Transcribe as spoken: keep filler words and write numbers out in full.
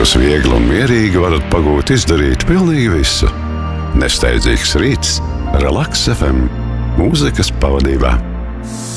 Jūs viegli un mierīgi varat pagūt izdarīt pilnīgi visu. Nesteidzīgs rīts, Relaks F M, mūzikas pavadībā.